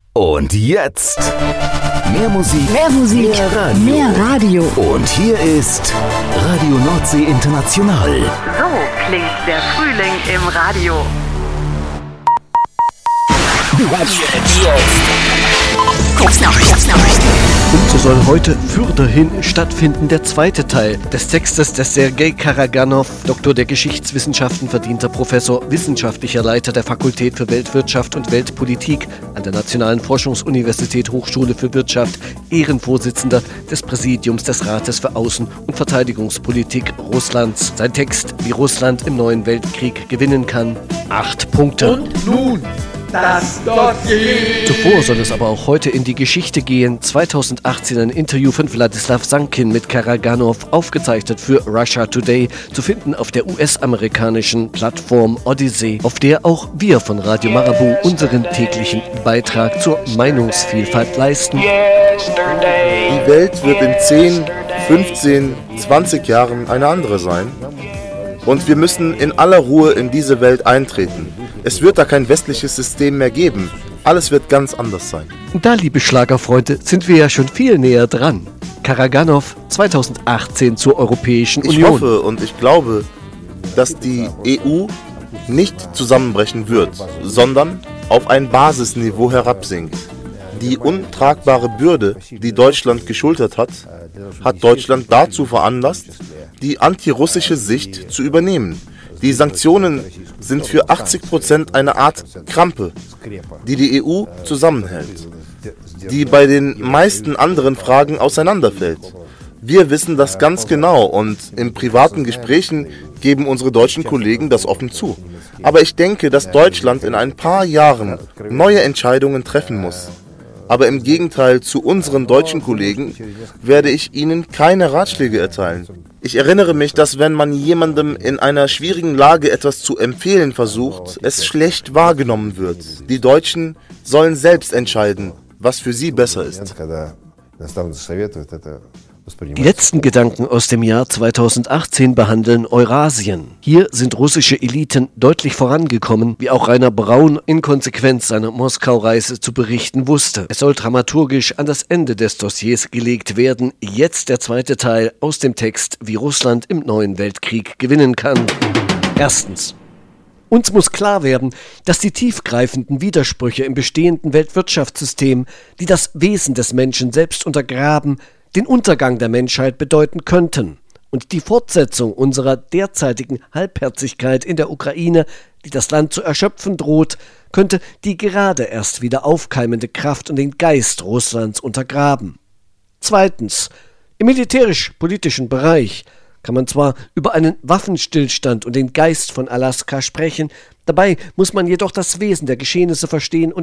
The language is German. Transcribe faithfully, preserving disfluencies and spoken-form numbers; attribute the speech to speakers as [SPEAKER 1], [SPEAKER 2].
[SPEAKER 1] Und jetzt mehr Musik,
[SPEAKER 2] Mehr Musik,
[SPEAKER 1] mehr Radio.
[SPEAKER 2] mehr Radio.
[SPEAKER 1] Und hier ist Radio Nordsee International.
[SPEAKER 3] So klingt der Frühling im Radio.
[SPEAKER 4] Und so soll heute fürderhin stattfinden der zweite Teil des Textes des Sergei Karaganow, Doktor der Geschichtswissenschaften, verdienter Professor, wissenschaftlicher Leiter der Fakultät für Weltwirtschaft und Weltpolitik an der Nationalen Forschungsuniversität Hochschule für Wirtschaft, Ehrenvorsitzender des Präsidiums des Rates für Außen- und Verteidigungspolitik Russlands. Sein Text, wie Russland im neuen Weltkrieg gewinnen kann. Acht Punkte.
[SPEAKER 5] Und nun das Dossier.
[SPEAKER 4] Zuvor soll es aber auch heute in die Geschichte gehen. zweitausendachtzehn ein Interview von Wladislaw Sankin mit Karaganow, aufgezeichnet für Russia Today, zu finden auf der U S-amerikanischen Plattform Odyssey, auf der auch wir von Radio Marabout unseren täglichen Beitrag zur Meinungsvielfalt leisten.
[SPEAKER 6] Die Welt wird in zehn, fünfzehn, zwanzig Jahren eine andere sein. Und wir müssen in aller Ruhe in diese Welt eintreten. Es wird da kein westliches System mehr geben. Alles wird ganz anders sein.
[SPEAKER 4] Da, liebe Schlagerfreunde, sind wir ja schon viel näher dran. Karaganow zweitausendachtzehn zur Europäischen
[SPEAKER 6] Ich
[SPEAKER 4] Union.
[SPEAKER 6] hoffe und ich glaube, dass die E U nicht zusammenbrechen wird, sondern auf ein Basisniveau herabsinkt. Die untragbare Bürde, die Deutschland geschultert hat, hat Deutschland dazu veranlasst, die antirussische Sicht zu übernehmen. Die Sanktionen sind für achtzig Prozent eine Art Krampe, die die E U zusammenhält, die bei den meisten anderen Fragen auseinanderfällt. Wir wissen das ganz genau und in privaten Gesprächen geben unsere deutschen Kollegen das offen zu. Aber ich denke, dass Deutschland in ein paar Jahren neue Entscheidungen treffen muss. Aber im Gegenteil zu unseren deutschen Kollegen werde ich ihnen keine Ratschläge erteilen. Ich erinnere mich, dass wenn man jemandem in einer schwierigen Lage etwas zu empfehlen versucht, es schlecht wahrgenommen wird. Die Deutschen sollen selbst entscheiden, was für sie besser ist.
[SPEAKER 4] Die letzten Gedanken aus dem Jahr zweitausendachtzehn behandeln Eurasien. Hier sind russische Eliten deutlich vorangekommen, wie auch Rainer Braun in Konsequenz seiner Moskau-Reise zu berichten wusste. Es soll dramaturgisch an das Ende des Dossiers gelegt werden. Jetzt der zweite Teil aus dem Text, wie Russland im neuen Weltkrieg gewinnen kann. Erstens. Uns muss klar werden, dass die tiefgreifenden Widersprüche im bestehenden Weltwirtschaftssystem, die das Wesen des Menschen selbst untergraben, den Untergang der Menschheit bedeuten könnten und die Fortsetzung unserer derzeitigen Halbherzigkeit in der Ukraine, die das Land zu erschöpfen droht, könnte die gerade erst wieder aufkeimende Kraft und den Geist Russlands untergraben. Zweitens, im militärisch-politischen Bereich kann man zwar über einen Waffenstillstand und den Geist von Alaska sprechen, dabei muss man jedoch das Wesen der Geschehnisse verstehen und